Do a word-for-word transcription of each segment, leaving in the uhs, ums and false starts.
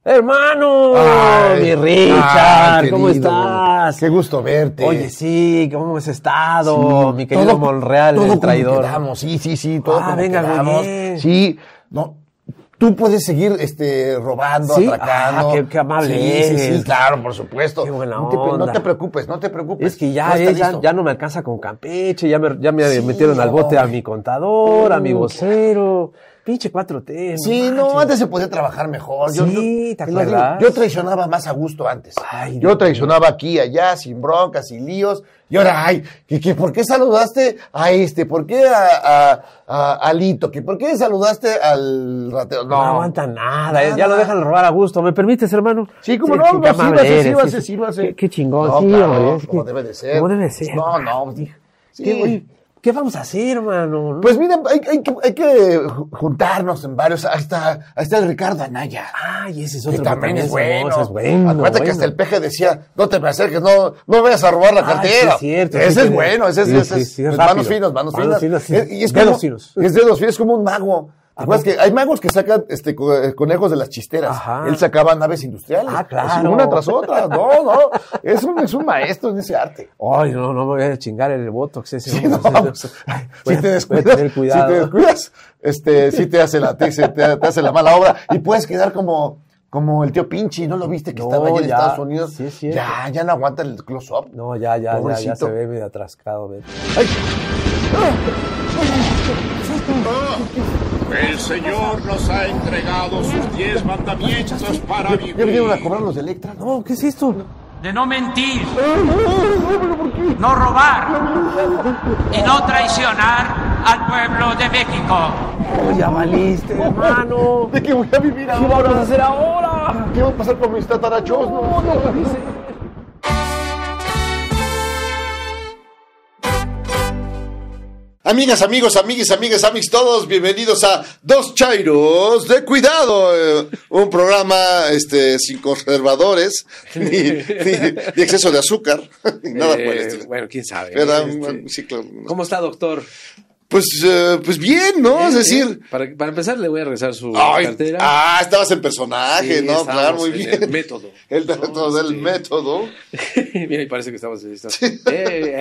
Hermano, Ay, mi Richard, ay, ¿cómo querido, estás? Qué gusto verte. Oye, sí, ¿cómo has estado? Sí, mi querido todo, Monreal, todo el traidor. Como quedamos, sí, sí, sí, todo Ah, como venga, quedamos. bien. Sí, no, tú puedes seguir este, robando, ¿Sí? atracando. Ah, qué- qué amable sí, eres. Sí, sí, claro, por supuesto. Qué buena no, te, pre- no onda. te preocupes, no te preocupes. Es que ya, No está eh, ya, listo. ya no me alcanza con Campeche, ya me, ya me Sí, metieron al bote a hombre. mi contador, a mi Mm. vocero. Pinche cuatro T. Sí, no, manches. antes se podía trabajar mejor. Yo, Sí, yo, ¿te lo digo, acuerdas? yo traicionaba más a gusto antes. Ay, yo Dios traicionaba aquí, allá, sin broncas, sin líos. Y ahora, ay, que, que ¿por qué saludaste a este? ¿Por qué a, a, a Alito? ¿Que ¿Por qué saludaste al rateo? No, No aguanta nada, nada. ya lo dejan robar a gusto. ¿Me permites, hermano? Sí, como Sí, no, qué no, sí, amable va a ser, sí, eres, va a sí, ser, sí. sí, va a ser. Qué, qué chingón, No, sí, claro, hombre. es como que- debe de ser. Como debe ser. No, no, sí. ¿Qué, oye, ¿qué vamos a hacer, hermano? Pues mira, hay, hay, que, hay que juntarnos en varios. Ahí está, ahí está el Ricardo Anaya. Ay, ese es Que otro también es bueno. es bueno. Acuérdate que bueno. hasta el peje decía, no te me acerques, no, no vayas a robar la Ah, cartera. sí es cierto, ese sí, es sí, bueno, ese es, sí, ese sí, es, sí, es es rápido. manos finas, manos Manos finas. finas, sí. Es- y es Dedos como, finos. Es dedos finos, es como un mago. ¿Te acuerdas que hay magos que sacan este, co- eh, conejos de las chisteras? Ajá. Él sacaba naves industriales. Ah, claro. Así, una tras otra. No, no. Es un, es un maestro en ese arte. Ay, no, no me voy a chingar el botox ese. Sí, hombre. no, Sí, Ay, voy si a- te voy a descuidas, tener si cuidado. te descuidas, este, sí te hace la, te, te, te hace la mala obra y puedes quedar como, como el tío Pinchi, ¿no lo viste que No, estaba allá en ya, Estados Unidos? sí es cierto. ya, ya no aguanta el close-up. No, ya, ya, ya, ya Pobrecito. se ve medio atrascado. ¿Ves? Ay, El Señor nos ha entregado sus diez mandamientos para ya, vivir. ya vinieron a cobrarlos de Electra. No, ¿qué es esto? De no mentir, no robar y no traicionar al pueblo de México. Oh, ya valiste, hermano. ¿De qué voy a vivir ¿Qué vamos a ahora? hacer ahora? ¿Qué va a pasar con mis tatarachos? No, no, Amigas, amigos, amigues, amigas, amigos, todos, bienvenidos a Dos Chairos de Cuidado, eh, un programa este, sin conservadores, ni, ni- ni exceso de azúcar, ni nada por el Eh, estilo. bueno, quién sabe. ¿Verdad? Este, Bueno, sí, claro. ¿Cómo está, doctor? Pues, eh, pues bien, ¿no? Bien, es decir, bien. Para, para empezar, le voy a regresar su ay, cartera. ah, estabas en personaje, Sí, ¿no? estamos Claro, muy en bien. el método. El método del Sí. método. Mira, y parece que estamos en esta. Eh, eh,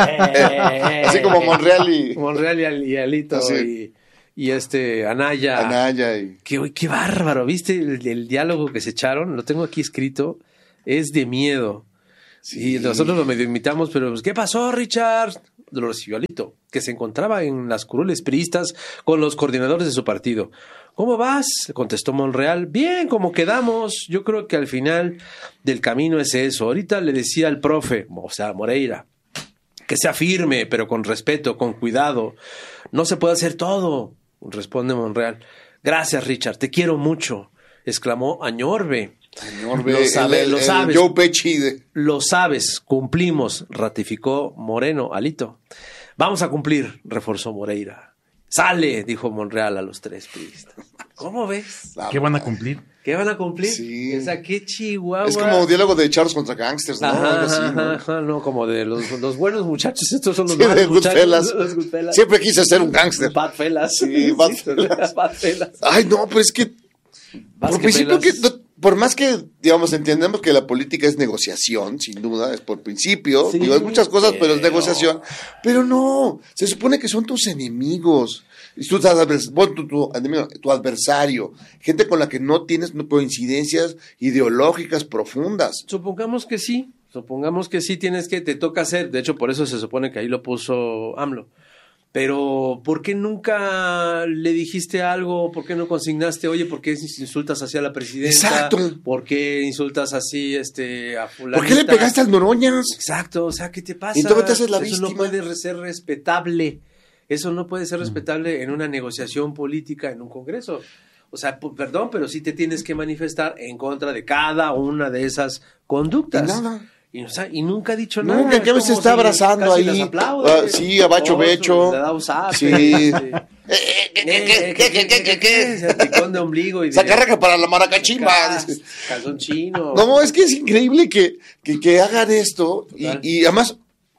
eh, Así como eh, Monreal y Monreal y, Al- y Alito Sí. y, y este Anaya. Anaya. Y... Qué, qué bárbaro, ¿viste el, el diálogo que se echaron? Lo tengo aquí escrito. Es de miedo. Sí. Y nosotros lo medio imitamos, pero pues, ¿qué pasó, Richard? Lo recibió Alito, que se encontraba en las curules priistas con los coordinadores de su partido. ¿Cómo vas? Contestó Monreal. Bien, como quedamos. Yo creo que al final del camino es eso. Ahorita le decía al profe, o sea, Moreira, que sea firme, pero con respeto, con cuidado. No se puede hacer todo, responde Monreal. Gracias, Richard, te quiero mucho, exclamó Añorbe. Señor, Lo sabe- el, lo el sabes. Joe Pesci de... Lo sabes, cumplimos, ratificó Moreno, Alito. Vamos a cumplir, reforzó Moreira. Sale, dijo Monreal a los tres priistas. ¿Cómo ves? La- ¿Qué van a cumplir? ¿Qué van a cumplir? Sí. O sea, qué chihuahua. Es como diálogo de Charles contra Gangsters, ¿no? Ajá, Algo así, ¿no? ajá, ajá, no, como de los, los buenos muchachos, estos son los Sí, de malos muchachos. Goodfellas. Los Goodfellas. Siempre quise ser un gángster. Bad Fellas. Sí, Bad Fellas. Bad Fellas. Ay, no, pero es que Vas por que principio que, pelas. no, por más que, digamos, entendemos que la política es negociación, sin duda, es por principio, Sí, digo, hay muchas cosas, pero es pero- negociación, pero no, se supone que son tus enemigos, y tú, advers- pon tu, tu, enemigo, tu adversario, gente con la que no tienes coincidencias ideológicas profundas. Supongamos que sí, supongamos que sí tienes que, te toca hacer, de hecho por eso se supone que ahí lo puso AMLO, pero ¿por qué nunca le dijiste algo? ¿Por qué no consignaste, oye, por qué insultas así a la presidenta? Exacto. ¿Por qué insultas así este, a fulanita? ¿Por qué le pegaste al Noroñas? Exacto, o sea, ¿qué te pasa? Y entonces te haces la Eso víctima. no puede ser respetable, eso no puede ser respetable en una negociación política, en un congreso. O sea, p- perdón, pero sí te tienes que manifestar en contra de cada una de esas conductas. Y nada. Y, o sea, y nunca ha dicho nada. Nunca, que a es veces como está si abrazando casi ahí. las aplaude. Ah, sí, a Bacho Oh, Becho. Le da un zape. Sí. este, Eh, eh, ¿Qué, eh, qué, qué, qué, qué, qué, qué? se picón de ombligo y de- Sacarraca para la maracachimba. Cas- calzón chino. No, es que es increíble que, que, que hagan esto y, Total. y además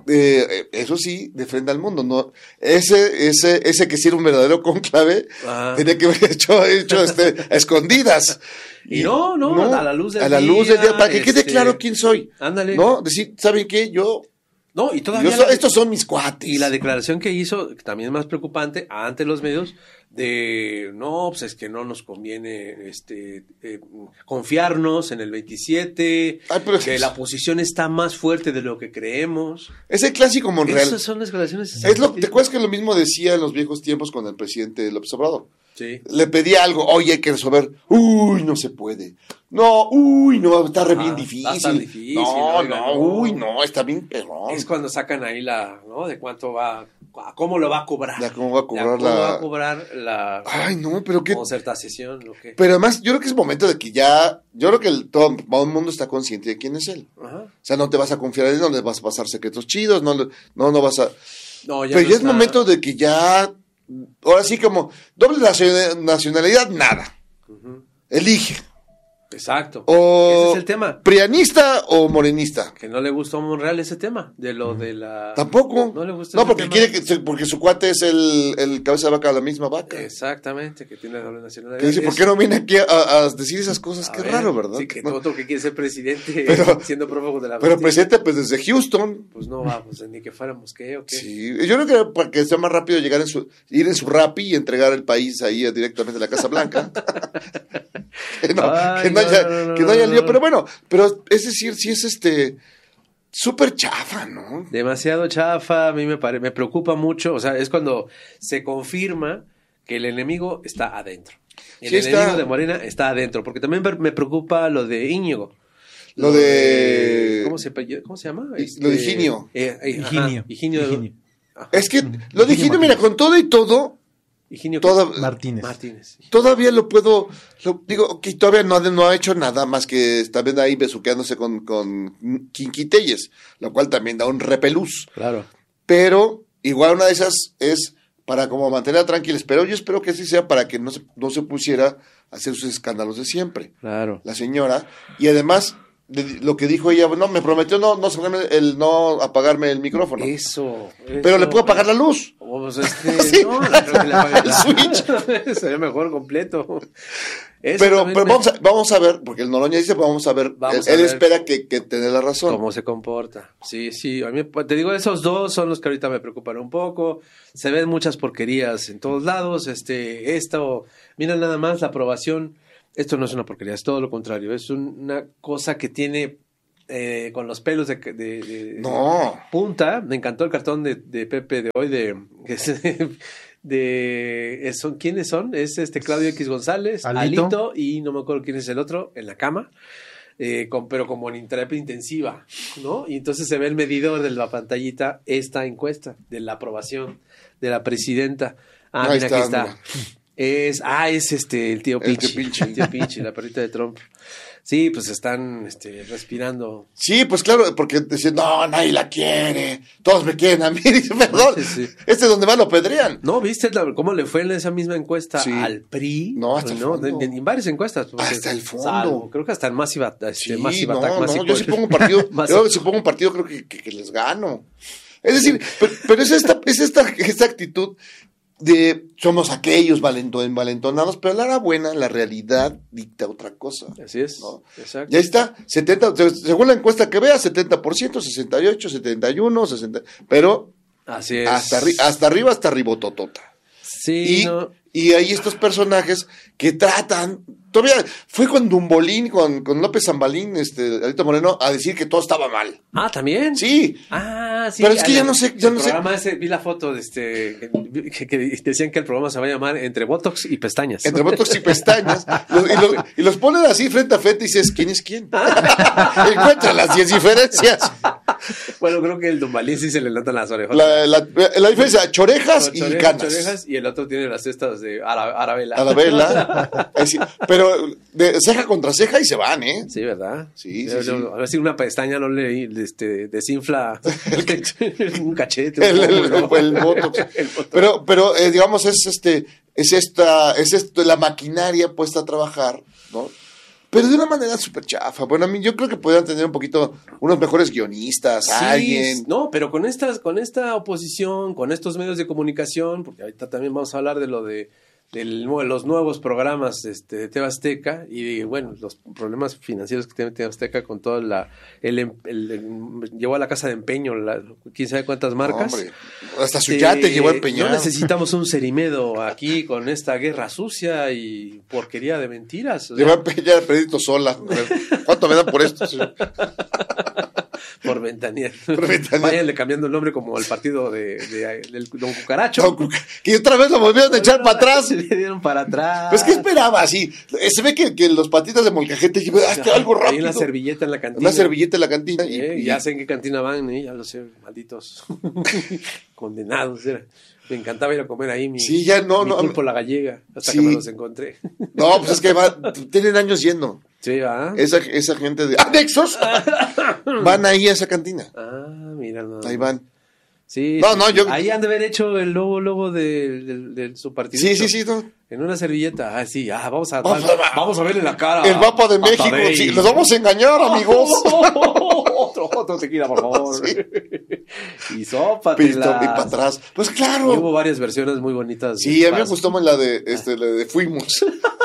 eh, eso sí, de frente al mundo, ¿no? Ese, ese, ese que sí era un verdadero cónclave, Ah. tenía que haber hecho, hecho este, a escondidas. Y no, no, a la luz del a la día, luz del día, para que quede este, claro quién soy. ándale. ¿No? Decir, ¿saben qué? Yo, No, y todavía yo so- la- estos son mis cuates. Y la declaración que hizo, que también es más preocupante, ante los medios, de no, pues es que no nos conviene este eh, confiarnos en el veintisiete, Ay, pero- que la posición está más fuerte de lo que creemos. Es el clásico Monreal. Esas son declaraciones. Es lo, ¿te acuerdas que lo mismo decía en los viejos tiempos con el presidente López Obrador? Sí. Le pedía algo, oye, hay que resolver. Uy, no se puede. No, uy, no, está re Ah, bien va a difícil. estar difícil, no, oiga, no, no. uy, no, está bien perrón. Es cuando sacan ahí la, ¿no? De cuánto va, a cómo lo va a cobrar. Ya, ¿cómo va a cobrar Ya, cómo la- va a cobrar la Ay, no, pero qué. concertación, ¿o qué? Pero además, yo creo que es momento de que ya. Yo creo que el, todo, todo el mundo está consciente de quién es él. Ajá. O sea, no te vas a confiar en él, no le vas a pasar secretos chidos, no, le- no, no vas a. No, Pero no ya es está- momento de que ya. Ahora sí, como doble nacio- nacionalidad, nada. Ujú. Elige. Exacto. O Ese es el tema. prianista o morenista. Que no le gustó a Monreal ese tema, de lo de la... Tampoco. No le gusta No, ese porque tema. quiere que se- porque su cuate es el, el cabeza de vaca de la misma vaca. Exactamente, que tiene doble nacionalidad. Que dice, ¿por Es- qué no viene aquí a, a decir esas cosas? a Qué ver, raro, ¿verdad? Sí, que No. otro que quiere ser presidente Pero- siendo prófugo de la Pero justicia. presidente, pues desde Houston. Pues no vamos, ni que fuéramos qué o qué. Sí, yo creo que para que sea más rápido llegar en su, ir en su Rappi y entregar el país ahí directamente a la Casa Blanca. que no, Ay, que no no, haya, no, no, que no haya no, lío. no. Pero bueno, pero es decir, sí es este súper chafa, ¿no? Demasiado chafa, a mí me, pare- me preocupa mucho, o sea, es cuando se confirma que el enemigo está adentro. El Sí, enemigo está. de Morena está adentro, porque también me- me preocupa lo de Íñigo. Lo de- ¿Cómo se, apellida? ¿Cómo se llama? Y- lo de Higinio. Eh, eh, ajá, Higinio. Higinio. Higinio. Ajá. Es que lo dije, mira, con todo y todo, Higinio toda- Martínez. Martínez. todavía lo puedo, lo, digo, que todavía no, ha- no ha hecho nada más que también ahí besuqueándose con, con Quinquiteyes, lo cual también da un repelús. Claro. Pero igual una de esas es para como mantenerla tranquila. Pero yo espero que así sea para que no se, no se pusiera a hacer sus escándalos de siempre, Claro. la señora. Y además, de- lo que dijo ella, no, me prometió no, no, sacarme el, no apagarme el micrófono. Eso, Pero eso. le puedo apagar la luz. Oh, pues este, Sí. no, no creo que le apague El la- switch. Sería mejor completo. Eso Pero, también pero me- vamos, a, vamos a ver, porque el Noroña dice, vamos a ver, Vamos él, a él ver. espera que, que tener la razón. cómo se comporta. Sí, sí, a mí te digo, esos dos son los que ahorita me preocupan un poco. Se ven muchas porquerías en todos lados. Este, esto, mira nada más la aprobación. Esto no es una porquería, es todo lo contrario. Es un- una cosa que tiene eh, con los pelos de, de- de- No. punta. Me encantó el cartón de, de Pepe de hoy de de son quiénes son, es este Claudio X González, Alito. Alito, y no me acuerdo quién es el otro en la cama. Eh, con, pero como en terapia intensiva, ¿no? Y entonces se ve el medidor de la pantallita, esta encuesta de la aprobación de la presidenta. Ah, Ahí mira, está, aquí está. mira. Es, ah, es este, el tío El Pinchi. tío Pinchi. El tío Pinchi, la perrita de Trump. Sí, pues están este, respirando. Sí, pues claro, porque decían, no, nadie la quiere, todos me quieren a mí, dice, perdón, Sí, sí. este es donde más lo pedrean. ¿No viste la- cómo le fue en esa misma encuesta Sí. al P R I? No, hasta el fondo. En, en varias encuestas. porque- Hasta el fondo. salvo, creo que hasta el Massive, este, Sí, Massive no, Attack, no, Massive yo si Call. pongo un partido, Massive- yo si pongo un partido creo que, que- que les gano. Es decir, pero, pero es esta, es esta, esta actitud de somos aquellos valento- envalentonados, pero a la hora buena, la realidad dicta otra cosa. Así es, ¿no? exacto. Ya está, setenta, según la encuesta que vea, setenta por ciento, sesenta y ocho, setenta y uno, sesenta, pero Así es. hasta, arri- hasta arriba, hasta ribototota. Sí, Y, no. y hay estos personajes que tratan, todavía fue con Dumbolín, con, con López Zambalín, este, Alito Moreno, a decir que todo estaba mal. Ah, ¿también? Sí, Ah, sí. Pero es que el- ya no sé- ya el no sé. programa ese, vi la foto de este, que, que decían que el programa se va a llamar Entre Botox y Pestañas. entre botox y pestañas, los- y, los, y los ponen así frente a frente y dices, ¿quién es quién? Encuentra las diez diferencias. Bueno, creo que el Dumbalín sí se le notan las orejas. La, la, la diferencia, chorejas y Orejas, canas. orejas, y el otro tiene las cestas de ara- Arabella. A la vela. Ahí sí. Pero de ceja contra ceja y se van, ¿eh? Sí, ¿verdad? Sí, sí, Yo- sí. yo- A ver si una pestaña no le este, desinfla un cachete. El, un el, poco, el- ¿no? el botox. El botox. Pero, pero eh, digamos, es este, es esta, es esto, la maquinaria puesta a trabajar, ¿no? pero de una manera súper chafa. Bueno, a mí yo creo que podrían tener un poquito, unos mejores guionistas, Sí, alguien. no, pero con estas, con esta oposición, con estos medios de comunicación, porque ahorita también vamos a hablar de lo de del, los nuevos programas este, de T V Azteca y bueno, los problemas financieros que tiene T V Azteca con todo la, el, el, el, el llevó a la casa de empeño, la, quién sabe cuántas marcas. No, hombre, hasta su yate Eh, llevó a empeñar. No necesitamos un Cerimedo aquí con esta guerra sucia y porquería de mentiras. O sea, Llevó a empeñar a Pedrito Sola. A ver, ¿cuánto me dan por esto, señor? por ventanilla. Por ventanilla. Váyanle cambiando el nombre como el partido de, de- del Don Cucaracho. Don Cuca- Que otra vez lo volvieron a echar para atrás. Le dieron para atrás. Pues, ¿qué esperaba? Así, eh, se ve que, que los patitas de molcajete, hazte algo rápido. Hay una servilleta en la cantina. Una servilleta en la cantina. Y, Eh, y- ya sé en qué cantina van, ¿eh? Ya lo sé, malditos condenados. Era. Me encantaba ir a comer ahí mi, Sí, ya no, mi no. pulpo la gallega, hasta Sí. que me los encontré. No, pues es que va, tienen años yendo. Sí, ¿ah? Esa, esa gente de anexos van ahí a esa cantina. Ah, mira, no. Ahí van. Sí, No, sí, no, sí. yo- Ahí han de haber hecho el logo, logo de, de, de su partido. Sí, sí, sí. No. En una servilleta. Ah, sí, ah, vamos a, Vamos vamos, a- vamos a verle la cara. El mapa de México. Patadey. Sí, los vamos a engañar, amigos. otro, otro tequila, por favor. Sí. Y Pistón sópatela. y para atrás. Pues Y claro. hubo varias versiones muy bonitas. Sí, de a mí me Paz. gustó más la de, este, la de Fuimos.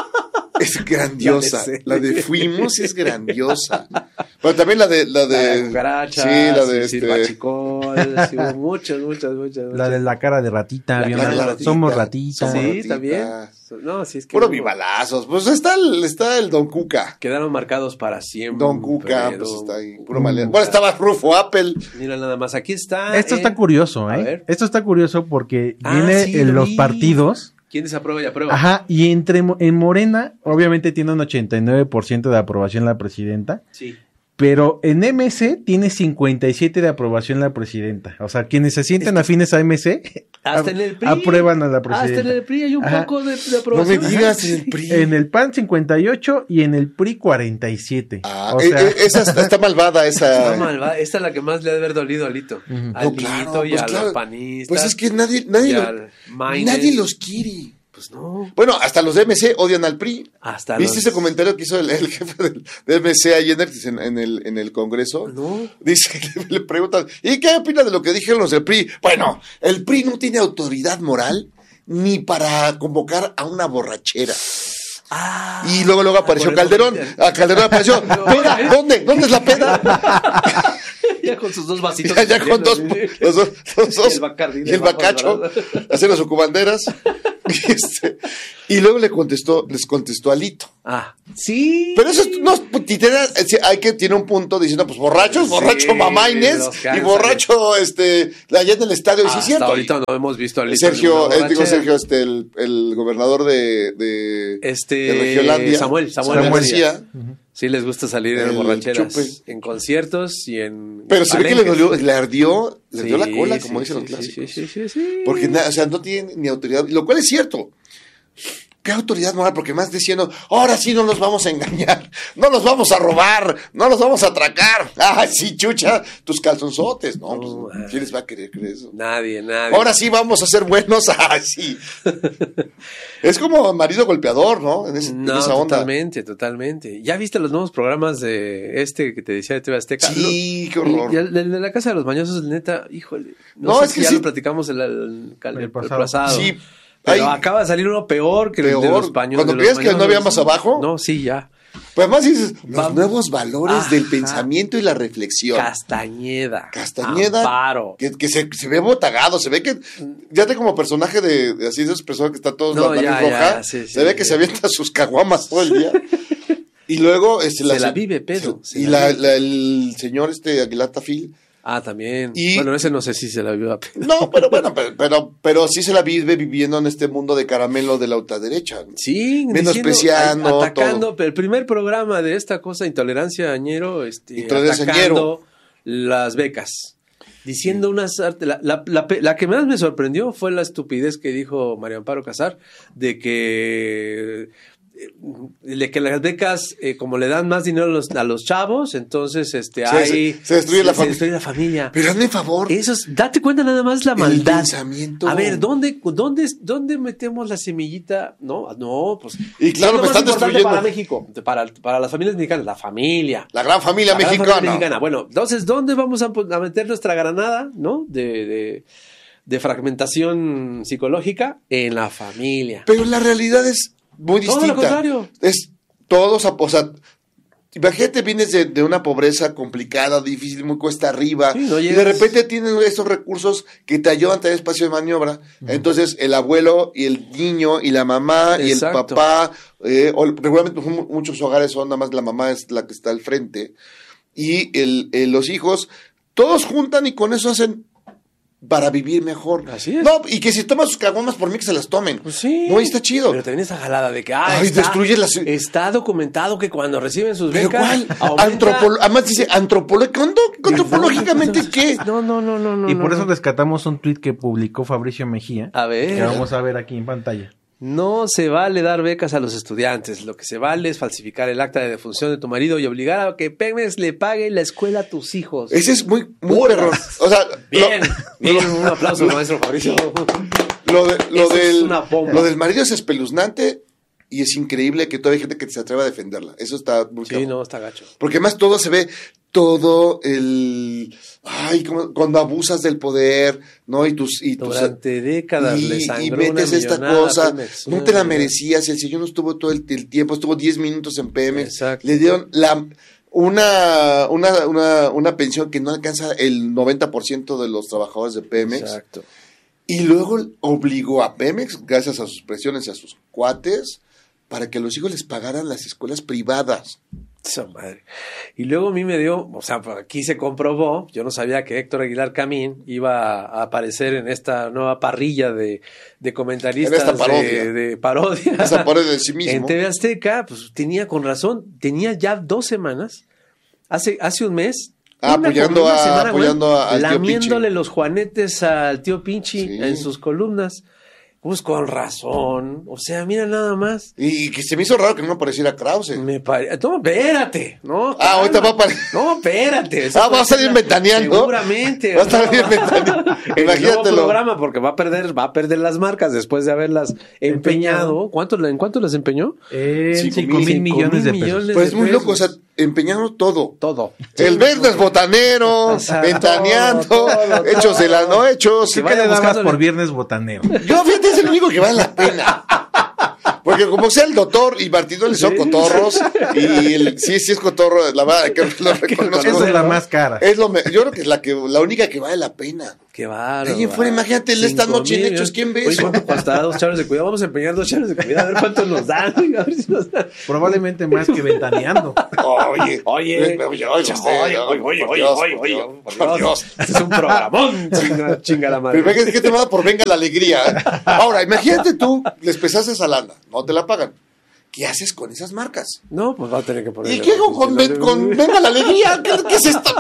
Es grandiosa. La de- La de Fuimos es grandiosa. Pero también la de, la La de de, cucarachas, sí, la de sí, este, Bachicol, sí, hubo muchas, muchas, muchas. La de la cara de ratita, La bien, cara de ¿no? ratita. Somos ratitas. Somos Sí, ratitas. también. No, sí, es que puro hubo- vivalazos. Pues está el, está el Don Cuca. quedaron marcados para siempre. Don Cuca, pues Don está ahí, puro Cuca. maleante. Bueno, estaba Rufo Apple. Mira nada más, aquí está. Esto está en- curioso, A ¿eh? ver. Esto está curioso porque Ah, viene sí, en lo los vi. partidos. ¿Quién desaprueba y aprueba? Ajá, y entre Mo- en Morena, obviamente tiene un ochenta y nueve por ciento de aprobación la presidenta, Sí. pero en M C tiene cincuenta y siete de aprobación la presidenta. O sea, quienes se sienten afines a M C Hasta en el P R I. aprueban a la Hasta en presidenta. el P R I hay un Ajá. poco de, de No aprobación. me digas Ajá. el P R I. En el P A N cincuenta y ocho y en el P R I cuarenta y siete. Ah, o eh, sea, eh, esa está, está malvada, esa. Está malvada. Esta es la que más le ha de haber dolido a Lito. A No, Lito claro, y pues a claro. los panistas. Pues es que nadie, nadie, y lo- al Maines. nadie los quiere. Pues no. Bueno, hasta los de M C odian al P R I. Hasta ¿Viste los- ese comentario que hizo el, el jefe del, de M C ayer en, en, el, en el Congreso? No. Dice, le, le preguntan, ¿y qué opina de lo que dijeron los del P R I? Bueno, el P R I no tiene autoridad moral ni para convocar a una borrachera. Ah, Y luego, luego apareció por el- Calderón. A Calderón apareció. ¿Peda? ¿Dónde? ¿Dónde es la peda? Ya con sus dos vasitos. Ya, ya con dos, los dos, los dos- Y el Bacardí y el debajo, bacacho, ¿verdad? haciendo sus cubanderas. Y, este, y luego le contestó, les contestó a Lito. Ah, sí. Pero eso es- no, pues, titera- eh, sí, hay que tiene un punto diciendo, pues borrachos, Sí, borracho Mamaines los que y han borracho este allá en el estadio, y sí es Hasta cierto. ahorita no hemos visto a Lito Sergio, en una eh, digo borrachera. Sergio, este, el, el gobernador de, de, Este, de Regiolandia, Samuel, Samuel García. García. Sí les gusta salir en El borracheras, chupe. en conciertos y en Pero se ve que le palenques. dolió, le ardió, le dio la Sí, cola, sí, como dicen sí, los sí, clásicos. sí, sí, sí, sí. Porque, na- o sea, no tiene ni autoridad, lo cual es cierto. ¿Qué autoridad moral? Porque más diciendo, ahora sí no nos vamos a engañar, no nos vamos a robar, no nos vamos a atracar. Ah, sí, chucha, tus calzonzotes. No, No, pues, ¿quién les va a querer creer eso? Nadie, nadie. Ahora sí vamos a ser buenos. Ah, sí. Es como marido golpeador, ¿no? En, ese- en No, esa onda. totalmente, totalmente. ¿Ya viste los nuevos programas de este que te decía de T V Azteca? Sí, qué Lo- horror. y el de, de la Casa de los Mañosos, neta, híjole. No, No, sé es si que ya sí. lo platicamos el, el, el- el El pasado. pasado. Sí. Pero Hay- acaba de salir uno peor que el de Peor. los paños. Cuando de los creías que no había Mañosos. más abajo. No, sí, ya. Pues además dices, los Vamos. nuevos valores del Ajá. pensamiento y la reflexión. Castañeda. Castañeda, Amparo. que, que se, se ve botagado, se ve que ya te como personaje de, de así de esas personas que está todos No, la nariz ya, roja, ya, sí, se sí, ve que sí. se avienta sus caguamas todo el día. Y luego este, Se la vive, pedo, se- se y la la, vive. la- el señor este Aguilar Tafil. Ah, también. Y- Bueno, ese no sé si se la vio a pedo. No, pero bueno, pero, pero, pero sí se la vive viviendo en este mundo de caramelo de la ultraderecha. ¿no? Sí, Menospreciando, diciendo, a- atacando, todo. pero el primer programa de esta cosa, Intolerancia Añero, este, Intolerancia atacando las becas. Diciendo unas arte- la, la, la, la que más me sorprendió fue la estupidez que dijo María Amparo Casar de que de que las becas, eh, como le dan más dinero a los, a los chavos, entonces este, Se- hay, se- se destruye la se familia. destruye la familia. Pero hazme favor. Eso es, date cuenta nada más la El maldad. pensamiento. A ver, ¿dónde, dónde, ¿dónde metemos la semillita? No, no, pues. Y claro, ¿qué me es lo están más importante destruyendo. para México, para, para las familias mexicanas, la familia. La gran familia La gran mexicana. familia mexicana. Bueno, entonces, ¿dónde vamos a, a meter nuestra granada, no? De, de, de fragmentación psicológica en la familia. Pero la realidad es muy Todo lo distinta. contrario. Es todos, o sea, imagínate, vienes de, de una pobreza complicada, difícil, muy cuesta arriba, Sí, no y de llegas- repente tienen estos recursos que te ayudan a tener espacio de maniobra. Entonces, el abuelo y el niño y la mamá y el Exacto. papá, eh, o regularmente mu- muchos hogares son nada más la mamá es la que está al frente, y el, eh, los hijos, todos juntan y con eso hacen para vivir mejor. Así es. No, y que si toman sus caguamas, por mí que se las tomen. Pues sí. No, y está chido. Pero también esa jalada de que, ah, Ay, está, destruye las- está documentado que cuando reciben sus ¿Pero becas. cuál? aumenta- Antropolo- Además dice antropológico. ¿Antropológicamente qué? No, no, no, no, no. Y por no, eso no. rescatamos un tuit que publicó Fabricio Mejía, A ver. que vamos a ver aquí en pantalla. No se vale dar becas a los estudiantes. Lo que se vale es falsificar el acta de defunción de tu marido y obligar a que Pemex le pague la escuela a tus hijos. Ese es muy, muy Burras. perrón. O sea, Bien, lo, bien, un aplauso, maestro Fabricio. lo, de- lo Eso es del, una bomba. lo del marido es espeluznante y es increíble que todavía hay gente que se atreva a defenderla. Eso está muy Sí, cabrón. no, está gacho. Porque además todo se ve, todo el... Ay, como, cuando abusas del poder, ¿no? Y tus... Y tus Durante décadas y, le y sangró metes una esta millonada a cosa, Pemex, no una te la millonada. merecías, el señor no estuvo todo el, el tiempo, estuvo diez minutos en Pemex, Exacto. le dieron la una, una, una, una pensión que no alcanza el noventa por ciento de los trabajadores de Pemex, Exacto. y luego obligó a Pemex, gracias a sus presiones y a sus cuates, para que a los hijos les pagaran las escuelas privadas. Esa madre. Y luego a mí me dio, o sea, aquí se comprobó, yo no sabía que Héctor Aguilar Camín iba a aparecer en esta nueva parrilla de, de comentaristas En esta parodia. de, de parodia. Esa parodia de sí mismo. En T V Azteca, pues tenía con razón, tenía ya dos semanas, hace, hace un mes. Ah, una- apoyando una a- semana, apoyando güey, a- al tío lamiéndole Pinchi. los juanetes al tío Pinchi Sí. en sus columnas. Pues con razón. O sea, mira nada más. Y que se me hizo raro que no apareciera Krause. Me pare... No, espérate. No, Ah, ahorita va a apare- No, espérate. Ah, va a salir ventaneando. Seguramente. Va a salir ventaneando. El nuevo Imagínatelo. programa, porque va a perder, va a perder las marcas después de haberlas empeñado. ¿Cuánto, ¿En cuánto las empeñó? En Cinco cinco mil- mil millones de pesos. millones Pues de muy pesos. loco, o sea, empeñaron todo. Todo. El viernes botanero, Exacto. ventaneando, Todo, todo, hechos de la no hechos. Que ¿Qué le vaya dabas buscándole- por viernes botanero? Yo, fíjate, es el único que vale la pena. Porque como sea el doctor y Martino le son Sí. cotorros, y el, sí, sí es cotorro, la verdad, que lo reconozco. Esa es la más cara. Es lo me- yo creo que es la que la única que vale la pena. Qué bárbaro. De ahí en fuera, imagínate, el esta Cinco noche en mil, Hechos, ¿quién ve Oye, eso? ¿cuánto costará dos charos de cuidado? Vamos a empeñar dos charos de cuidado, a ver cuánto nos dan. A ver si nos dan. Probablemente más que ventaneando. Oye, Oye, oye, oye, usted, oye, oye, por oye, oye, Dios, oye, por oye, Dios, por por Dios. Dios. Este es un programón, chinga, chinga la madre. Pero imagínate, ¿qué te va por venga la alegría? Ahora, imagínate tú, les pesaste esa lana, no te la pagan. ¿Qué haces con esas marcas? No, pues va a tener que poner. ¿Y qué hago con, ven- con venga la alegría? ¿Qué, qué es esto?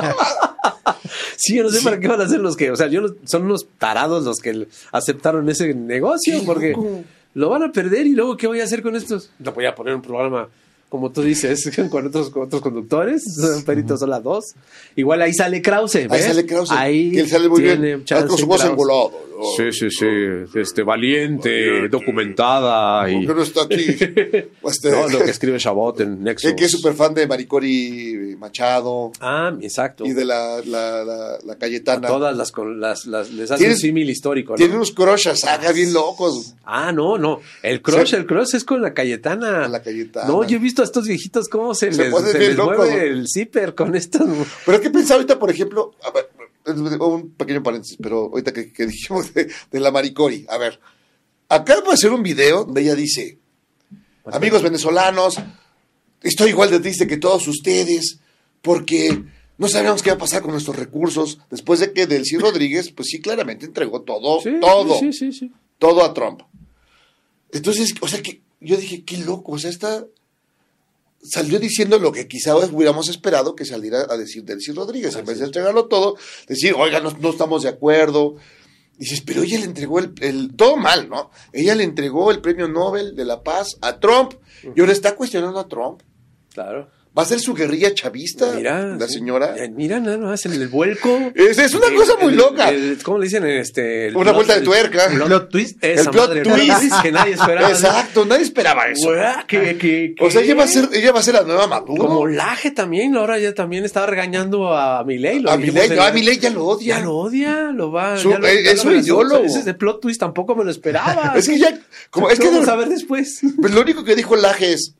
Sí, yo no sé para qué van a hacer los que, o sea, yo no- son unos tarados los que aceptaron ese negocio, Qué porque loco. lo van a perder y luego, ¿qué voy a hacer con estos? No voy a poner un programa, como tú dices, con otros, con otros conductores, son peritos son las dos. Igual ahí sale Krause, Ahí ¿ves? sale Krause, Ahí que él sale muy tiene bien, chance con su voz Krause. engolada. Sí, sí, sí, este, valiente, documentada y... ¿Por qué no está aquí? Este, No, lo que escribe Chabot en Nexus. que, que es súper fan de Maricori Machado Ah, exacto. y de la, la, la, la Cayetana. Todas las, con- las, las les hace Tiene- un símil histórico, ¿no? Tiene unos crushes, saga bien locos. Ah, no, no. El crush, Sí. el crush es con la Cayetana. Con la Cayetana. No, yo he visto a estos viejitos cómo se, Se les, ponen se bien les locos, mueve ¿no? el zipper con estas. Pero ¿qué pensaba ahorita, por ejemplo? A ver, un pequeño paréntesis, pero ahorita que, que dijimos de, de la Maricori. A ver, acabo de hacer un video donde ella dice, amigos venezolanos, estoy igual de triste que todos ustedes, porque no sabíamos qué iba a pasar con nuestros recursos, después de que Delcy Rodríguez, pues sí, claramente entregó todo, Sí, todo, Sí, sí, sí. todo a Trump. Entonces, o sea, que yo dije, qué loco, o sea, esta salió diciendo lo que quizá hubiéramos esperado que saliera a decir Delcy Rodríguez, en vez de entregarlo todo, decir, oiga, no, no estamos de acuerdo. Dices, pero ella le entregó el, el... Todo mal, ¿no? Ella le entregó el premio Nobel de la Paz a Trump. Y ahora está cuestionando a Trump. Claro. ¿Va a ser su guerrilla chavista, Mira, la sí. señora? Mira, nada más el, el vuelco. Es, es una el, cosa muy el, loca. El, ¿Cómo le dicen? Este, el una plot, vuelta de el, tuerca. El Plot twist. Esa El plot madre, twist. Que nadie esperaba. Exacto, nadie esperaba eso. Güey, que, que, que, O sea, ella va a ser, ella va a ser la nueva Maduro. Como Laje también, ahora ya también estaba regañando a Milei. A Milei, no, a Milei ya lo odia. Ya lo odia, lo va. Su, ya lo, es ya su lo ideólogo. Ese de plot twist tampoco me lo esperaba. Es que ya, como, es que vamos de- a ver después. pues lo único que dijo Laje es,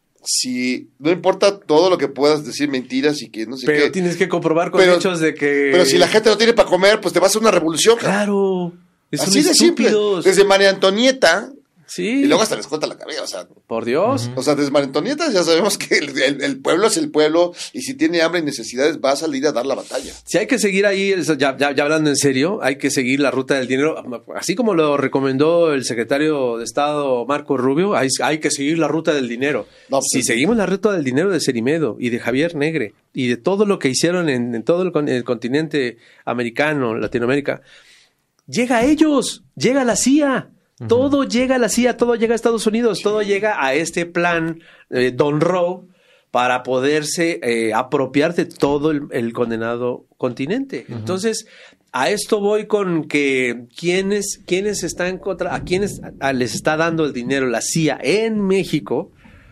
si no importa todo lo que puedas decir mentiras y que no sé Pero qué, tienes que comprobar con Pero- hechos de que. pero si la gente no tiene para comer, pues te vas a hacer una revolución. Claro. Es Así de simple. Desde María Antonieta, Sí. y luego hasta les cuenta la cabeza, o sea, Por Dios. o sea, desde María Antonieta ya sabemos que el, el- el pueblo es el pueblo, y si tiene hambre y necesidades va a salir a dar la batalla. Si hay que seguir ahí, ya, ya, ya hablando en serio, hay que seguir la ruta del dinero, así como lo recomendó el secretario de Estado Marco Rubio, hay, hay que seguir la ruta del dinero. No, pues, si seguimos la ruta del dinero de Cerimedo y de Javier Negre y de todo lo que hicieron en, en todo el, con- el continente americano, Latinoamérica, llega a ellos, llega a la C I A. Todo llega a la C I A, todo llega a Estados Unidos, todo llega a este plan eh, Don Roe para poderse eh, apropiar de todo el, el condenado continente. Entonces, a esto voy con que quienes, quienes están contra, a quienes a- les está dando el dinero la C I A en México.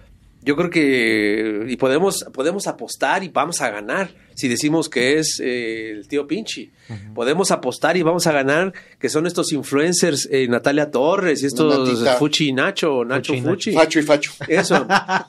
Yo creo que y podemos podemos apostar y vamos a ganar si decimos que es eh, el tío Pinchi. Podemos apostar y vamos a ganar que son estos influencers, eh, Natalia Torres y estos Natita. Fuchi y Nacho, Nacho Fuchi y Fuchi. Facho y facho. Eso.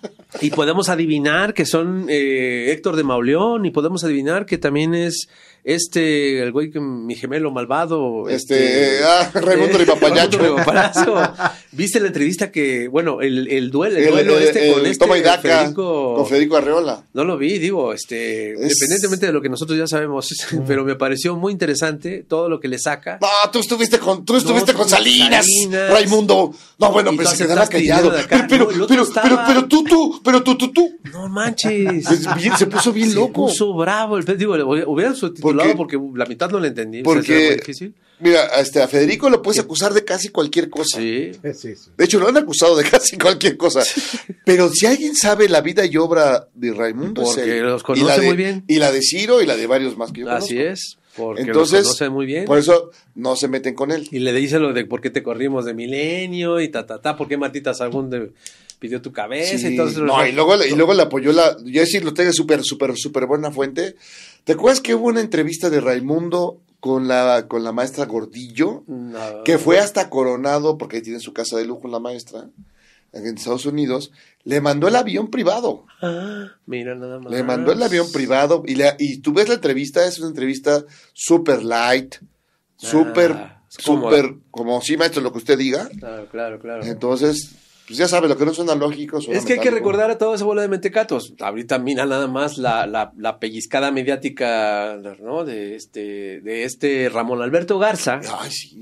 Y podemos adivinar que son eh, Héctor de Mauleón y podemos adivinar que también es este, el güey que mi gemelo malvado. Este, ah, Raimundo Ripapayacho. Raimundo Ripapayacho. ¿Viste la entrevista que, bueno, el, el duelo, el El, duelo el- este el con este toma y daca Federico- con Federico Arreola. No lo vi, digo, este, Es- independientemente de lo que nosotros ya sabemos, pero me pareció muy interesante todo lo que le saca. No, tú estuviste con, tú estuviste No, con Salinas, Salinas. Raimundo. No, bueno, Y pero tú se quedaba aceptaste callado. dinero de acá. Pero, No, el pero, otro pero, estaba- pero, pero tú, tú, pero tú, tú, tú. No manches. Es bien- se puso bien Se loco. puso bravo. El, digo, hubieran subtitulado Porque- porque, la mitad no le entendí. o sea, eso era Porque, muy difícil. mira, a, este, a Federico lo puedes acusar de casi cualquier cosa. Sí. Sí, sí. De hecho, lo han acusado de casi cualquier cosa. Pero si alguien sabe la vida y obra de Raimundo, es Porque él. los Y conoce la de- muy bien. Y la de Ciro y la de varios más que yo Así conozco. es. Porque Entonces, lo conoce muy bien. por eso no se meten con él. Y le dice lo de por qué te corrimos de Milenio y ta, ta, ta, por qué Martita Sagún de- pidió tu cabeza Sí, y todo eso. no, y luego, y luego le apoyó la. Yo sí lo tengo súper, súper, súper buena fuente. ¿Te acuerdas que hubo una entrevista de Raimundo con la, con la maestra Gordillo? No. Que fue hasta Coronado, porque ahí tiene su casa de lujo la maestra, en Estados Unidos. Le mandó el avión privado. Ah, mira nada más. Le mandó el avión privado. Y, la, y tú ves la entrevista, es una entrevista súper light, súper, Ah, cómoda. súper, como sí, maestro, lo que usted diga. Claro, claro, claro. Entonces, pues ya sabe, lo que no suena lógico suena Es que hay que metálico. recordar a toda esa bola de mentecatos. Ahorita mira nada más la, la, la pellizcada mediática, ¿no? De este, de este Ramón Alberto Garza Ay, sí.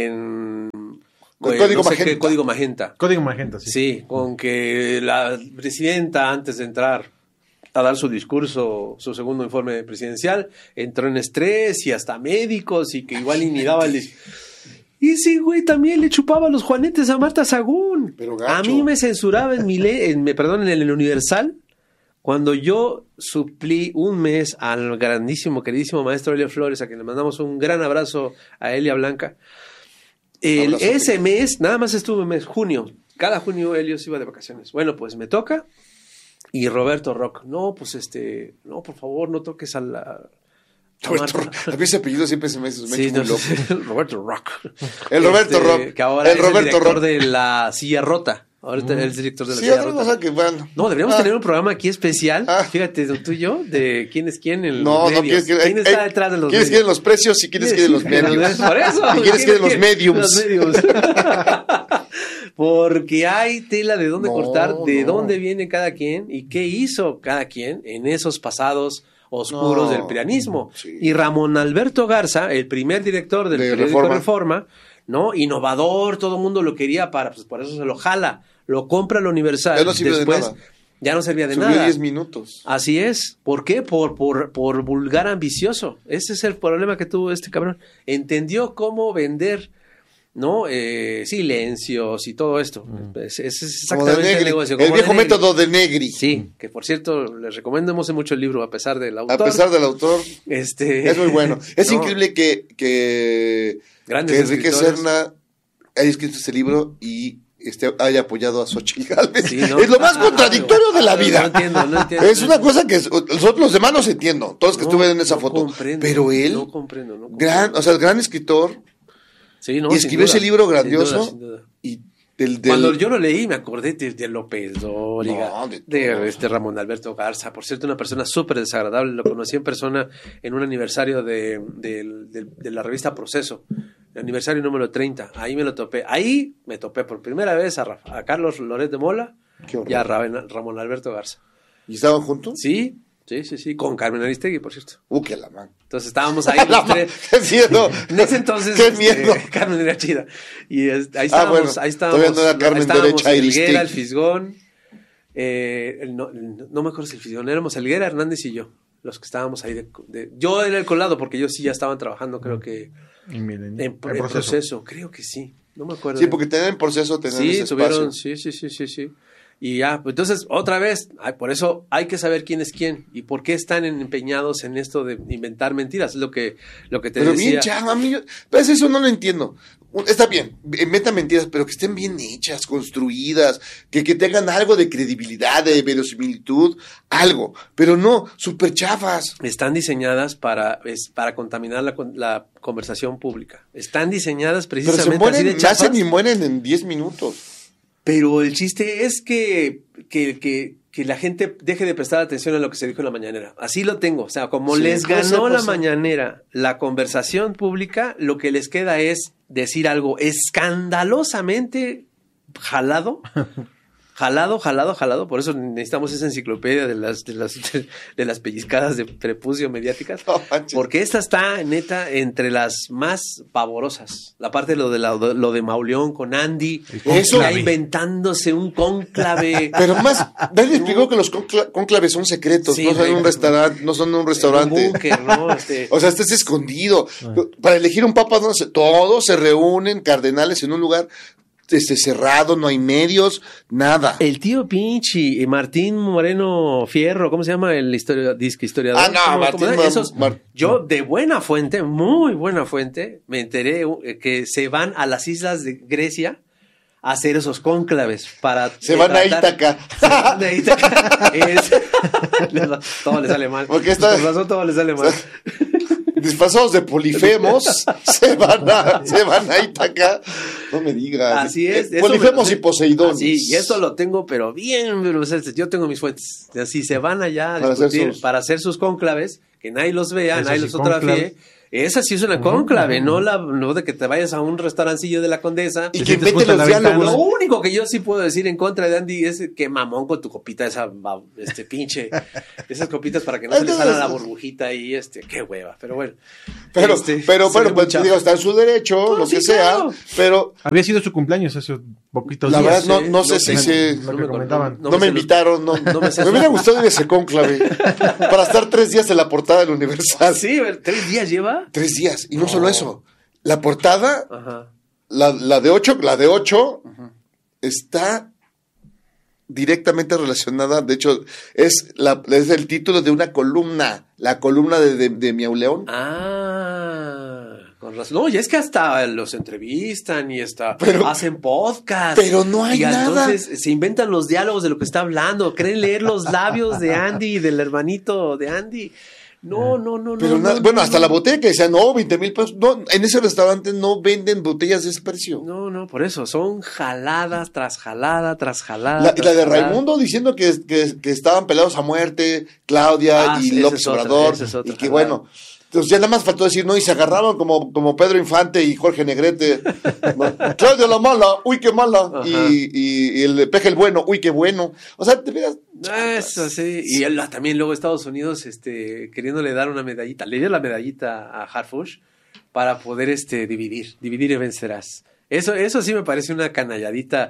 en Con eh, Código no sé qué, Magenta. Código Magenta. Código Magenta, sí. Sí, con que la presidenta antes de entrar a dar su discurso, su segundo informe presidencial, entró en estrés y hasta médicos y que igual y ni daba el... dis- Y ese güey también le chupaba los juanetes a Marta Sagún. Pero gacho. A mí me censuraba en mi le en, me- perdón, en el Universal cuando yo suplí un mes al grandísimo, queridísimo maestro Helio Flores, a quien le mandamos un gran abrazo a Elia Blanca. El, Abrazo, ese Helio. mes, nada más estuve un mes, junio. Cada junio Helio se iba de vacaciones. Bueno, pues me toca. Y Roberto Rock, no, pues este, no, por favor, no toques a la... a Roberto, Marta. a mí ese apellido siempre se me, se me Sí, echa muy no, loco. Roberto Rock. El Roberto Este, Rock. Que ahora El es Roberto el director Rock. de la silla rota. Ahorita él es director de la Sí, silla otra rota. cosa que, bueno. No, deberíamos Ah, tener un programa aquí especial. Ah. Fíjate, tú y yo, de quién es quién en No, los no, medios. ¿quiénes quieren, ¿Quién está detrás de los ¿quiénes medios? quieren los precios y quiénes quieren los medios? Por eso. ¿Y quiénes quieren los mediums? Los mediums. Porque hay tela de dónde No, cortar, de no. dónde viene cada quien y qué hizo cada quien en esos pasados oscuros No, del prianismo. sí. Y Ramón Alberto Garza, el primer director del De periódico Reforma. Reforma, ¿no? Innovador, todo el mundo lo quería para, pues por eso se lo jala, lo compra el Universal. Ya no sirve de Después, nada. Ya no servía de Subió nada. diez minutos. Así es. ¿Por qué? Por, por, por vulgar ambicioso. Ese es el problema que tuvo este cabrón. Entendió cómo vender, ¿no? Eh, silencios y todo esto. Mm. Ese es exactamente el negocio. El viejo método de Negri. Sí, que por cierto, les recomendamos mucho el libro, a pesar del autor. A pesar del autor. Este... Es muy bueno. Es no. increíble que, que, que Enrique Serna haya escrito este libro y este, haya apoyado a Xochitl Gálvez. Sí, ¿no? Es lo más contradictorio de la vida. No entiendo, no entiendo. Es una cosa que nosotros los demás los entiendo, todos que no, estuve en esa no foto. Comprendo, pero él, no comprendo, no comprendo. gran, o sea, el gran escritor, sí, no, y escribió ese libro grandioso. Sin duda, sin duda. Y del, del... Cuando yo lo leí, me acordé de, de López Dóriga, no, de, de este Ramón Alberto Garza. Por cierto, una persona súper desagradable. Lo conocí en persona en un aniversario de, de, de, de la revista Proceso. El aniversario número treinta, ahí me lo topé. Ahí me topé por primera vez a, Rafa, a Carlos Loret de Mola y a Ramón Alberto Garza. ¿Y estaban juntos? Sí, sí, sí, sí, con Carmen Aristegui, por cierto. Uh, qué la man. Entonces estábamos ahí los tres. ¡Qué miedo! En ese entonces, ¡Qué miedo! Este, Carmen era chida. Y es, ahí estábamos, ah, bueno, ahí estábamos. Todavía no era Carmen estábamos derecha Elguera, el Fisgón, eh, el, no, el, no me acuerdo si el Fisgón, éramos Elguera, Hernández y yo, los que estábamos ahí. De, de, yo era el colado, porque ellos sí ya estaban trabajando, creo que en, en, en proceso. proceso. Creo que sí, no me acuerdo. Sí, porque tenían proceso, tenían sí, ese tuvieron, espacio. sí, sí, sí, sí, sí. Y ya, pues entonces, otra vez, ay, por eso hay que saber quién es quién y por qué están empeñados en esto de inventar mentiras, es lo que, lo que te pero decía. Pero bien chavo, a mí, pues eso no lo entiendo. Está bien, inventan mentiras, pero que estén bien hechas, construidas, que, que tengan algo de credibilidad, de verosimilitud, algo, pero no, súper chafas. Están diseñadas para, es, para contaminar la, la conversación pública. Están diseñadas precisamente pero se mueren, así de chafas. Nacen y mueren en diez minutos. Pero el chiste es que, que, que, que la gente deje de prestar atención a lo que se dijo en la mañanera. Así lo tengo. O sea, como sí, les ganó la mañanera la conversación pública, lo que les queda es decir algo escandalosamente jalado. Jalado, jalado, jalado. Por eso necesitamos esa enciclopedia de las, de las, de las pellizcadas de prepucio mediáticas. No, porque esta está, neta, entre las más pavorosas. La parte de lo de, la, lo de Mauleón con Andy. Eso. Ya inventándose un cónclave. Pero más, nadie explicó no. que los concla- cónclaves son secretos. Sí, no son un restaurante, no son un restaurante. Un búnker, ¿no? Este... o sea, este es escondido. Ah. Para elegir un papa, no sé, todos se reúnen, cardenales, en un lugar Este, cerrado, no hay medios, nada. El tío Pinchi, Martín Moreno Fierro, ¿cómo se llama el historia, disque historiador? Ah, no, ¿Cómo, Martín cómo Esos, Mar- Yo, de buena fuente, muy buena fuente, me enteré que se van a las islas de Grecia a hacer esos cónclaves para... Se van tratar, a Ítaca. Se van a Ítaca. es, todo le sale mal. Porque está, por razón todo le sale mal. Disfrazados de polifemos, se van a, se van a Ítaca. No me digas. Así es. Polifemos y Poseidón. Sí, y esto lo tengo, pero bien, pero yo tengo mis fuentes. Así se van allá a para discutir hacer sus... para hacer sus cónclaves, que nadie los vea, nadie los fotografíe. Esa sí es una cónclave, uh-huh. no la no de que te vayas a un restaurancillo de la Condesa y que invente los diálogos. Lo único que yo sí puedo decir en contra de Andy es que mamón con tu copita esa este pinche esas copitas para que no se le salga la burbujita y este qué hueva, pero bueno. Pero este, pero bueno, pues digo, está en su derecho, no, lo sí, que claro. sea, pero había sido su cumpleaños hace poquitos la días. La verdad no, no, no sé si se no, me comentaban. No, no me invitaron, no, no me, me hubiera gustado ir a ese cónclave para estar tres días en la portada del Universal. Sí, tres días lleva. Tres días. Y no, no solo eso. La portada, Ajá. La, la de ocho, la de ocho Ajá. está directamente relacionada. De hecho, es, la, es el título de una columna. La columna de, de, de Mauleón. Ah, con razón. No, y es que hasta los entrevistan y hasta pero, hacen podcast. Pero no hay y nada. Entonces se inventan los diálogos de lo que está hablando. Creen leer los labios de Andy y del hermanito de Andy. No, no, no, pero no, nada, no. Bueno, no, hasta no. la botella que decía, no, veinte mil pesos. No, en ese restaurante no venden botellas de ese precio. No, no, por eso. Son jaladas tras jalada tras jalada. La, tras la de jalada. Raimundo diciendo que, que, que estaban pelados a muerte, Claudia ah, y sí, López es otra, Obrador. es otra, y que jalada. bueno. Entonces ya nada más faltó decir, no, y se agarraron como, como Pedro Infante y Jorge Negrete. ¿No? Claudia la mala, uy, qué mala. Y, y, y el Peje el bueno, uy, qué bueno. O sea, te miras. Eso sí. Y él, también luego Estados Unidos este, queriéndole dar una medallita. Le dio la medallita a Harfush para poder este, dividir. Dividir y vencerás. Eso, eso sí me parece una canalladita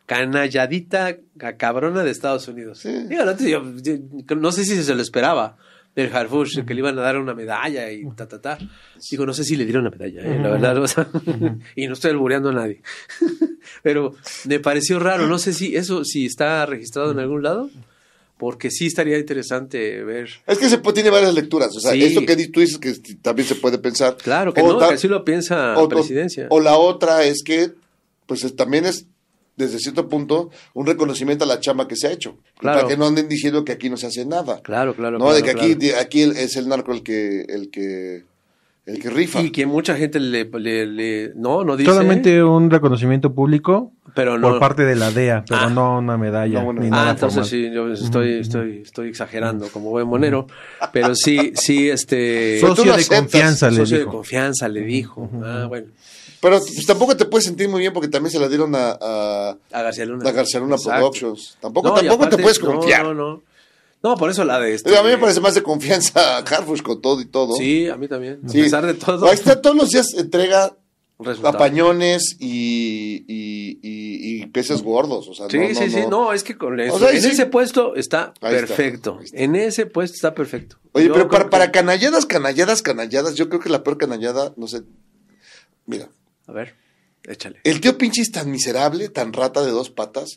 canalladita cabrona de Estados Unidos. Sí. Digo, no, yo, yo, no sé si se lo esperaba del Harfush, uh-huh. que le iban a dar una medalla y ta, ta, ta. Digo, no sé si le dieron una medalla, eh, uh-huh. la verdad. O sea, uh-huh. y no estoy albureando a nadie. Pero me pareció raro, no sé si eso si está registrado en algún lado, porque sí estaría interesante ver. Es que se puede, tiene varias lecturas, o sea, sí. esto que tú dices que también se puede pensar. Claro que o no, ta- que así lo piensa la presidencia. O, o la otra es que, pues es, también es, desde cierto punto, un reconocimiento a la chamba que se ha hecho. Claro. Para que no anden diciendo que aquí no se hace nada. Claro, claro. No, claro, de que claro. aquí, de, aquí es el narco el que, el que, el que rifa. Y que mucha gente le, le, le no, no dice. Solamente un reconocimiento público pero no. por parte de la D E A, pero ah. no una medalla. No, bueno. ni ah, nada entonces formal. sí, yo estoy, estoy, estoy exagerando como buen monero, pero sí, sí, este. Socio de aceptas, confianza le socio dijo. de confianza le dijo. Uh-huh. Ah, bueno. Pero pues, tampoco te puedes sentir muy bien porque también se la dieron a, a, a García Luna, a García Luna Productions. Tampoco, no, tampoco aparte, te puedes confiar. No, no, no. No, por eso la de este. A mí me parece más de confianza Harfush con todo y todo. Sí, a mí también. Sí. A pesar de todo. Ahí está, todos los días entrega resultado. Apañones y, y, y, y peces gordos. O sea, sí, no, sí, no, sí. no. No, es que con eso, o sea, en sí. ese puesto está Ahí perfecto. está, ahí está. En ese puesto está perfecto. Oye, yo pero para, que... para canalladas, canalladas, canalladas, yo creo que la peor canallada, no sé. Mira. A ver, échale. El tío Pinche es tan miserable, tan rata de dos patas,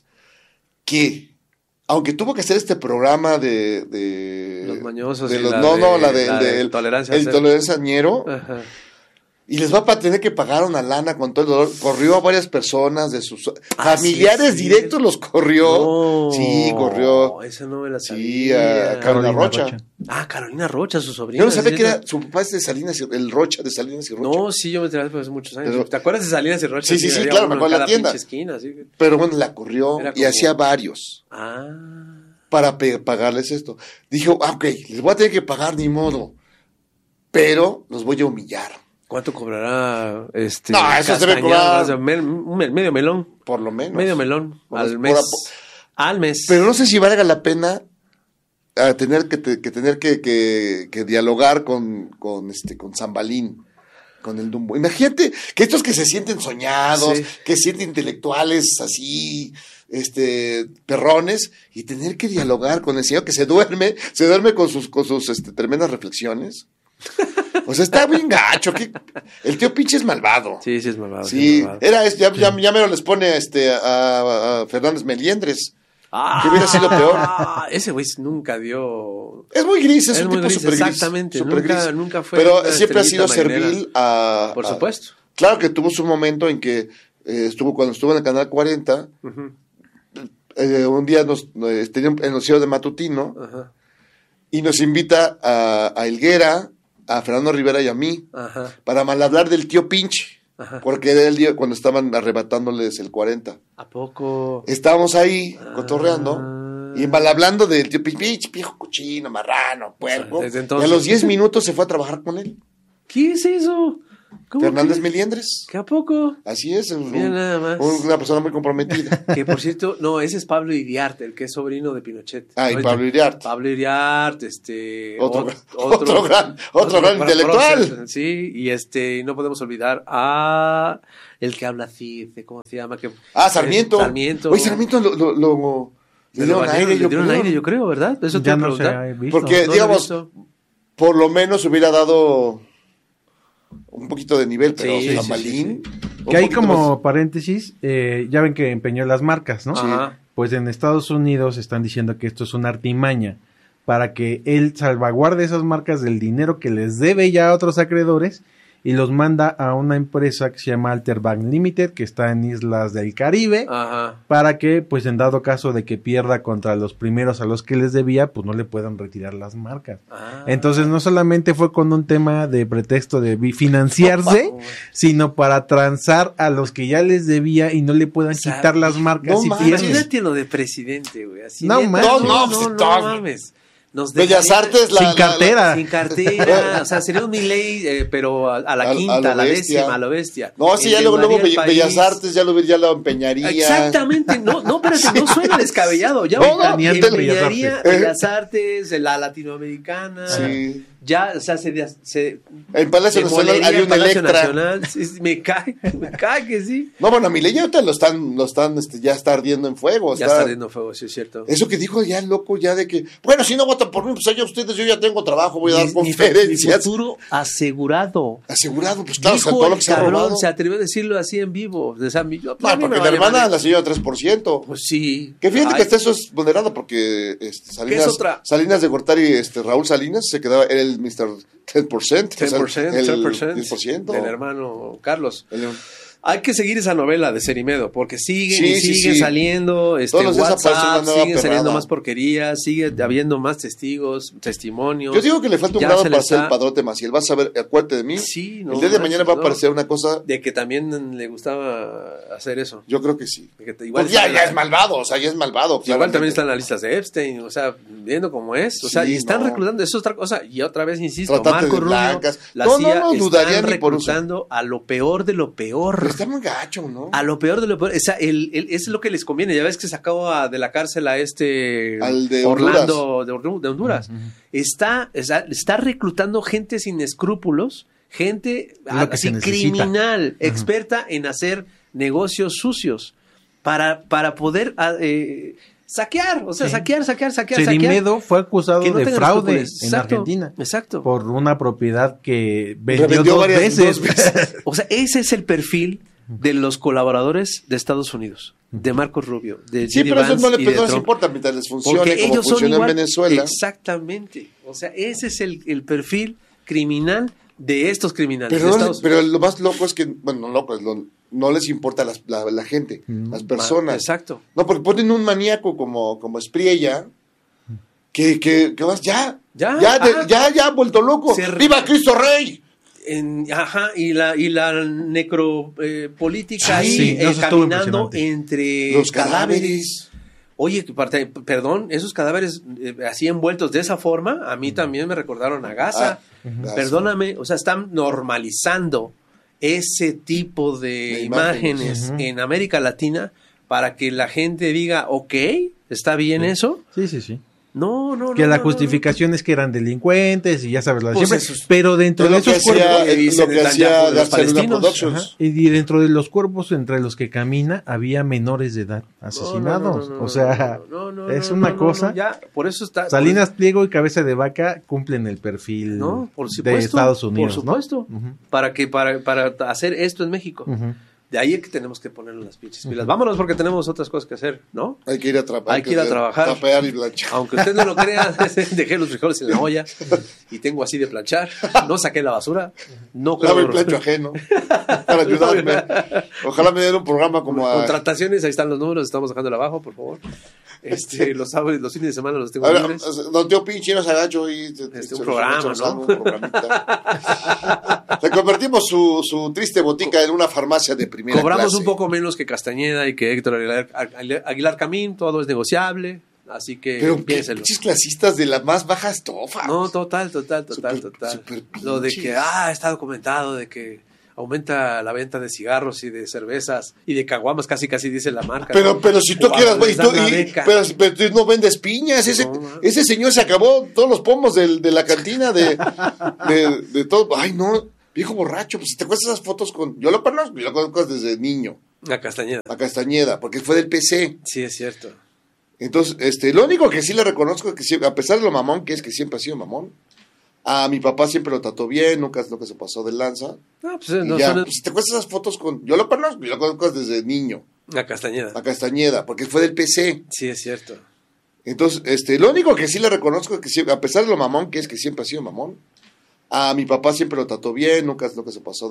que aunque tuvo que hacer este programa de... de los mañosos. de y los, la no, de, no, la de, la el, de, de el, tolerancia el toleranciañero. Ajá. Y les va a tener que pagar una lana con todo el dolor. Corrió a varias personas de sus Ah, familiares sí, sí. directos, los corrió. No, sí, corrió. Esa no me la sabía. Sí, a Carolina Rocha. Rocha. Ah, Carolina Rocha, su sobrina. Yo no sabía ¿sí? que era su papá es de Salinas, y- el Rocha de Salinas y Rocha. No, sí, yo me enteré después hace muchos años. Pero- ¿Te acuerdas de Salinas y Rocha? Sí, sí, sí, había claro, uno me acuerdo en de la cada tienda. pinche esquina, sí. Pero bueno, la corrió Era y como- hacía varios Ah. para pe- pagarles esto. Dijo, ah, ok, les voy a tener que pagar ni modo, pero los voy a humillar. ¿Cuánto cobrará este? No, eso se debe Castañeda? cobrar. O sea, me- un me- medio melón. Por lo menos. Medio melón. Por- Al por mes. apo- Al mes. Pero no sé si valga la pena a tener que, te- que tener que, que, que dialogar con, con este con Zambalín, con el Dumbo. Imagínate que estos que se sienten soñados, Sí. que se sienten intelectuales así, este perrones, y tener que dialogar con el señor que se duerme, se duerme con sus, con sus este, tremendas reflexiones. O sea, está bien gacho. Que el tío Pinche es malvado. Sí, sí es malvado. Sí, es malvado. era, es- ya, ya, ya mero les pone este, a, a Fernández Meliendres. Ah, que hubiera sido peor. Ah, ese güey nunca dio. Es muy gris, es, Es un muy tipo gris, super gris. exactamente, super nunca- gris. nunca fue Pero una siempre ha sido estrellita servil marinera. a... Por a- supuesto. Claro que tuvo su momento en que eh, estuvo, cuando estuvo en el Canal cuarenta, Ujú. eh, un día nos, nos tenía un noticiero de matutino Ajá. y nos invita a, a Helguera, a Fernando Rivera y a mí, Ajá. para mal hablar del tío Pinche. Ajá. Porque era el día cuando estaban arrebatándoles el cuarenta. ¿A poco? Estábamos ahí, Ah. cotorreando, y mal hablando del tío Pinche, "Pinche, viejo cochino, marrano, puerco". Desde Y entonces- a los diez minutos se fue a trabajar con él. ¿Qué es eso? ¿Cómo Fernández que? Meliendres. ¿Qué a poco? Así es, un- Mira nada más. un- una persona muy comprometida. Que por cierto, no, ese es Pablo Iriarte, el que es sobrino de Pinochet. Ah, y Ahorita. Pablo Iriarte. Pablo Iriarte, este. Otro, ot- otro gran, otro gran para- intelectual. para- Sí, y este, no podemos olvidar a el que habla así, ¿cómo se llama? Que, Ah, Sarmiento. Sarmiento. Oye, Sarmiento lo, lo, lo- le Le dieron valieron- aire, le yo dieron creo. aire, yo creo, ¿verdad? Eso te Ya iba a no se preguntar. ha visto. Porque, No lo he digamos, visto. por lo menos hubiera dado un poquito de nivel, pero Sí, sí, Zambalín. sí, un Que ahí poquito como más. paréntesis, eh, ya ven que empeñó las marcas, ¿no? Ajá. Pues en Estados Unidos están diciendo que esto es una artimaña para que él salvaguarde esas marcas del dinero que les debe ya a otros acreedores y los manda a una empresa que se llama Alter Bank Limited, que está en Islas del Caribe, Ajá. para que, pues en dado caso de que pierda contra los primeros a los que les debía, pues no le puedan retirar las marcas. Ah. Entonces no solamente fue con un tema de pretexto de vi- financiarse, sino para transar a los que ya les debía y no le puedan Sabe- quitar las marcas No si manches. pierden. Imagínate lo de presidente, güey. Así No neta, manches. No, no, pues, no, no todo. mames. Nos Bellas dejaría- Artes, la, Sin la- cartera. Sin cartera, o sea, sería un Milei, eh, pero a, a la A- a quinta, lo a la bestia. décima, a la bestia. No, sí, ya luego, luego Endeudaría el Be- Bellas país. Artes ya lo, ya lo empeñaría. Exactamente, no, no, espérate, no suena descabellado. Ya No, no, empeñaría del Bellas empeñaría Artes. Bellas Artes, la latinoamericana. Sí. Ya, o sea, se... se En Palacio Nacional demolería hay el un Palacio Electra. Nacional. Sí, sí, me cae, me cae que sí. No, bueno, a Milei ya ahorita lo están, lo están, este, ya está ardiendo en fuego. Ya está ardiendo fuego, sí es cierto. Eso que dijo ya loco, ya de que, bueno, si no votan por mí, pues allá ustedes, yo ya tengo trabajo, voy a dar Mi- mi- conferencias. Mi futuro asegurado. Asegurado, pues claro, o sea, Dijo todo lo el que se ha cabrón, robado. se atrevió a decirlo así en vivo. O sea, mi- yo- pues, Ah, a mí me porque la vale hermana madre. la señora tres por ciento. Pues sí. Que fíjate Ay, que hasta eso es vulnerado porque este, Salinas, ¿Qué es otra? Salinas de Gortari, este, Raúl Salinas se quedaba, era el mister diez por ciento. diez por ciento, o sea, el diez por ciento diez por ciento. del hermano Carlos. El- Hay que seguir esa novela de Cerimedo, porque siguen Sí, y sí, siguen sí. saliendo este, Todos los días aparece una WhatsApp, nueva siguen saliendo perrada. más porquerías, sigue habiendo más testigos, testimonios. Yo digo que le falta un Ya grado se para le ser está- el padrote Maciel. Vas a ver, acuérdate de mí. Sí, no el día de mañana va a manches, aparecer no. una cosa. De que también le gustaba hacer eso. Yo creo que sí. De que te- igual Pues ya, está en ya la- es malvado, o sea, ya es malvado. Igual claramente. también están las listas de Epstein, o sea, viendo cómo es, o sea, Sí, y están no. reclutando, eso es otra cosa, y otra vez insisto, Tratante Marco de Rubio, blancas. la No, no, C I A no, dudaría están ni por eso. reclutando a lo peor de lo peor. Pero está muy gacho, ¿no? A lo peor de lo peor, o sea, el, el- es lo que les conviene. Ya ves que sacó a- de la cárcel a este Al de Orlando de, Hondu- de Honduras. está, está, está reclutando gente sin escrúpulos, gente lo que así se necesita. criminal, experta en hacer negocios sucios para, para poder ah, eh, saquear, o sea, Sí. saquear, saquear, saquear, saquear. Cerimedo fue acusado Que no de tengan fraude escrúpulos. en Exacto, Argentina exacto. por una propiedad que vendió, Revendió dos, varias- veces. dos veces. O sea, ese es el perfil de los colaboradores de Estados Unidos, de Marcos Rubio, de Sí, J D pero eso Vance no, le, y no de les Trump. importa mientras les funcione Porque como ellos son funciona igual. en Venezuela. Exactamente. O sea, ese es el, el perfil criminal de estos criminales. Pero, de no- Estados- pero lo más loco es que, bueno, no loco, es lo- no les importa las- la, la gente, las personas. Exacto. No, porque ponen un maníaco como, como Espriella, que, que, que vas, ya, Ya, ya, de- ajá. ya, ya, vuelto loco. Se- ¡Viva Cristo Rey! En- ajá, y la, y la necropolítica ahí Sí, eh, eso estuvo caminando impresionante. entre Los cadáveres. Oye, que parte- perdón, esos cadáveres eh, así envueltos de esa forma, a mí también me recordaron a Gaza. Ah, Gaza. Perdóname, o sea, están normalizando ese tipo de, De imágenes, imágenes. Ujú. en América Latina para que la gente diga, ok, ¿está bien eso? Sí, sí, sí. No, no, Que no, la no, justificación es que eran delincuentes y ya sabes lo de Pues siempre. eso es- Pero dentro Es de lo que esos hacía, cuerpos... que es dice lo que Netanyahu hacía de los García Luna palestinos. Productions. Ajá, y dentro de los cuerpos entre los que camina había menores de edad no, asesinados. no, no, no, o sea, no, no, no, es no, una no, no, cosa... no, ya, por eso está... Salinas Pliego y Cabeza de Vaca cumplen el perfil No, por supuesto, de Estados Unidos, por supuesto, ¿no? Ujú, para que para, para hacer esto en México. ujú. De ahí es que tenemos que ponerle las pinches pilas. Vámonos porque tenemos otras cosas que hacer, ¿no? Hay que ir a trabajar. Hay que ir a trabajar. Tapear y planchar. Aunque usted no lo crea, dejé los frijoles en la olla y tengo así de planchar. No saqué la basura. No Lavo y cobro- plancho ajeno para ayudarme. Ojalá me den un programa como a... Contrataciones, ahí están los números, estamos dejándole abajo, por favor. Este, los sábados, los fines de semana los tengo A ver, libres. don Tío Pinche nos agacho y te- te- Este, se un los programa, echamos ¿no? algo, un programita. Le convertimos su, su triste botica en una farmacia de primera Cobramos clase. un poco menos que Castañeda y que Héctor Aguilar, Aguilar Camín, todo es negociable, así que Pero qué piénselo. pinches clasistas de las más bajas tofas. No, total, total, total, Súper- total. súper Lo de pinches. que, ah, está documentado de que aumenta la venta de cigarros y de cervezas y de caguamas, casi casi dice la marca. Pero, ¿no? pero si tú Guau, quieras, güey, les y tú- dan una y- beca. pero, pero tú no vendes piñas. Ese, No, no. ese señor se acabó todos los pomos del- de la cantina de, de, de todo. Ay, no, viejo borracho. Pues si te acuerdas esas fotos con. Yo lo conozco, yo lo conozco desde niño, La Castañeda. a Castañeda, porque fue del P C. Sí, es cierto. Entonces, este, lo único que sí le reconozco es que sí- a pesar de lo mamón que es, que siempre ha sido mamón, a mi papá siempre lo trató bien, nunca, nunca se pasó de lanza. No, pues Y no ya, son pues, si te acuerdas esas fotos con. Yo lo conozco, yo lo conozco desde niño, la Castañeda. a Castañeda, porque fue del P C. Sí, es cierto. Entonces, este, lo único que sí le reconozco es que sí- a pesar de lo mamón que es, que siempre ha sido mamón, a mi papá siempre lo trató bien, nunca, nunca se pasó de